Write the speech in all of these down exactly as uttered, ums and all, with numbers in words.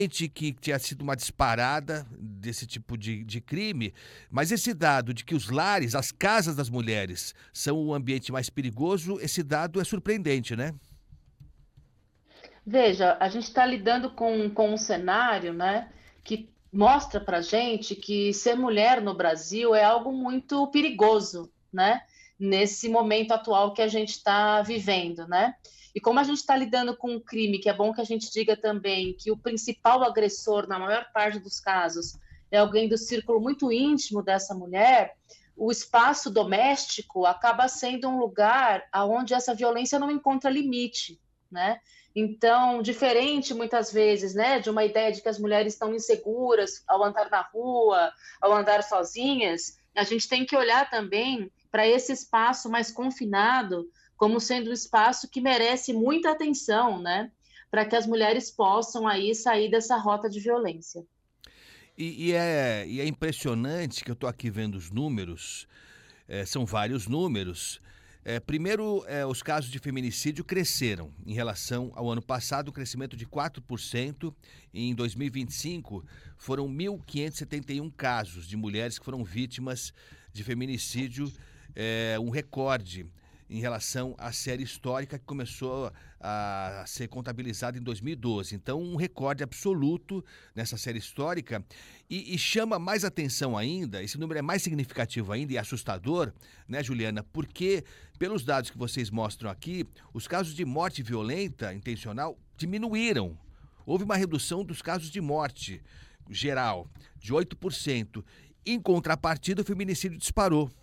que tinha sido uma disparada desse tipo de, de crime, mas esse dado de que os lares, as casas das mulheres são o ambiente mais perigoso, esse dado é surpreendente, né? Veja, a gente está lidando com, com um cenário, né, que mostra para gente que ser mulher no Brasil é algo muito perigoso, né, nesse momento atual que a gente está vivendo, né? E como a gente está lidando com um crime, que é bom que a gente diga também que o principal agressor, na maior parte dos casos, é alguém do círculo muito íntimo dessa mulher, o espaço doméstico acaba sendo um lugar onde essa violência não encontra limite, né? Então, diferente muitas vezes, né, de uma ideia de que as mulheres estão inseguras ao andar na rua, ao andar sozinhas, a gente tem que olhar também para esse espaço mais confinado como sendo um espaço que merece muita atenção, né, para que as mulheres possam aí sair dessa rota de violência. E, e é, e é impressionante que eu estou aqui vendo os números, eh, são vários números. Eh, primeiro, eh, os casos de feminicídio cresceram em relação ao ano passado, um crescimento de quatro por cento. E em dois mil e vinte e cinco, foram mil quinhentos e setenta e um casos de mulheres que foram vítimas de feminicídio, eh, um recorde em relação à série histórica que começou a ser contabilizada em dois mil e doze. Então, um recorde absoluto nessa série histórica. E, e chama mais atenção ainda, esse número é mais significativo ainda e assustador, né, Juliana? Porque, pelos dados que vocês mostram aqui, os casos de morte violenta intencional diminuíram. Houve uma redução dos casos de morte geral de oito por cento. Em contrapartida, o feminicídio disparou.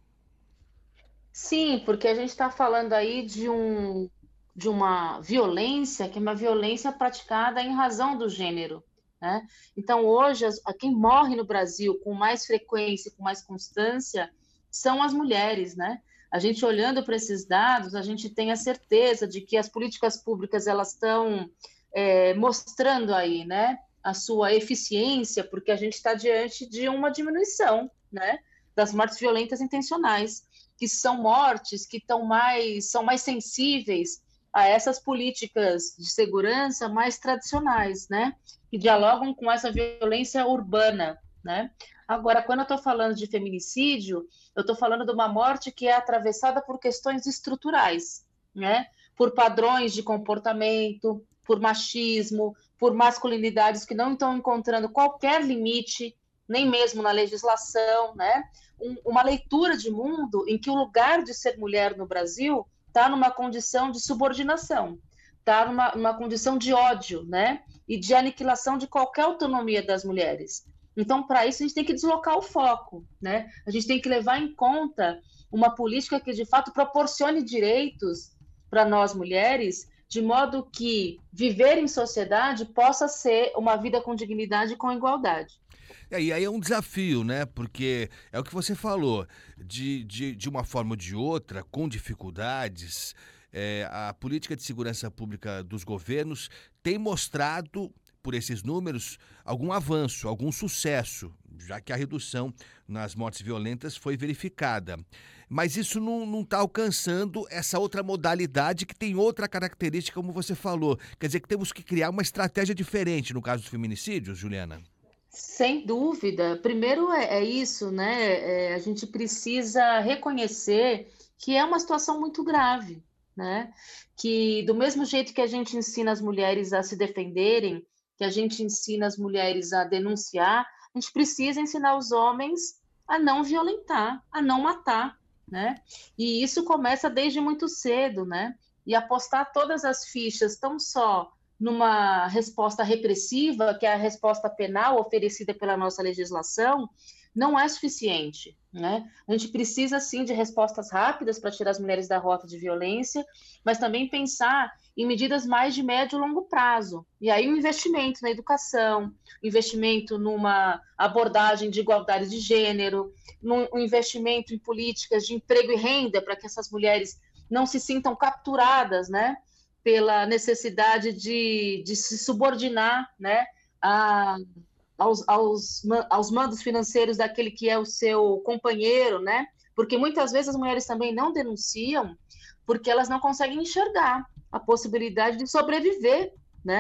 Sim, porque a gente está falando aí de um de uma violência que é uma violência praticada em razão do gênero, né? Então, hoje, as, a quem morre no Brasil com mais frequência, com mais constância, são as mulheres, né? A gente olhando para esses dados, a gente tem a certeza de que as políticas públicas elas estão é, mostrando aí, né, a sua eficiência, porque a gente está diante de uma diminuição, né, das mortes violentas intencionais, que são mortes que estão mais, são mais sensíveis a essas políticas de segurança mais tradicionais, né? Que dialogam com essa violência urbana, né? Agora, quando eu estou falando de feminicídio, eu estou falando de uma morte que é atravessada por questões estruturais, né? Por padrões de comportamento, por machismo, por masculinidades que não estão encontrando qualquer limite, nem mesmo na legislação, né? Um, uma leitura de mundo em que o lugar de ser mulher no Brasil está numa condição de subordinação, está numa, numa condição de ódio, né? E de aniquilação de qualquer autonomia das mulheres. Então, para isso, a gente tem que deslocar o foco, né? A gente tem que levar em conta uma política que, de fato, proporcione direitos para nós mulheres, de modo que viver em sociedade possa ser uma vida com dignidade e com igualdade. É, e aí é um desafio, né? Porque é o que você falou, de, de, de uma forma ou de outra, com dificuldades, é, a política de segurança pública dos governos tem mostrado, por esses números, algum avanço, algum sucesso, já que a redução nas mortes violentas foi verificada. Mas isso não está alcançando essa outra modalidade que tem outra característica, como você falou. Quer dizer que temos que criar uma estratégia diferente no caso dos feminicídios, Juliana? Sem dúvida. Primeiro é, é isso, né? É, a gente precisa reconhecer que é uma situação muito grave, né? Que do mesmo jeito que a gente ensina as mulheres a se defenderem, que a gente ensina as mulheres a denunciar, a gente precisa ensinar os homens a não violentar, a não matar, né? E isso começa desde muito cedo, né? E apostar todas as fichas, tão só numa resposta repressiva, que é a resposta penal oferecida pela nossa legislação, não é suficiente, né? A gente precisa, sim, de respostas rápidas para tirar as mulheres da rota de violência, mas também pensar em medidas mais de médio e longo prazo. E aí o investimento na educação, investimento numa abordagem de igualdade de gênero, um investimento em políticas de emprego e renda para que essas mulheres não se sintam capturadas, né, pela necessidade de, de se subordinar, né, a, aos, aos, aos mandos financeiros daquele que é o seu companheiro, né, porque muitas vezes as mulheres também não denunciam porque elas não conseguem enxergar a possibilidade de sobreviver, né,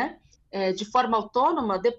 é, de forma autônoma,